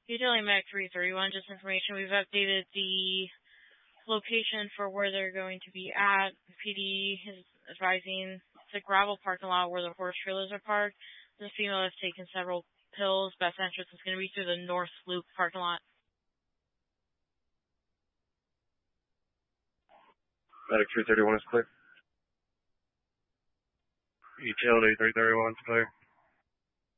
Utility Mac 331, just information. We've updated the location for where they're going to be at. PD is advising it's a gravel parking lot where the horse trailers are parked. The female has taken several pills. Best entrance is going to be through the North Loop parking lot. Medic 331 is clear. Utility 331 is clear.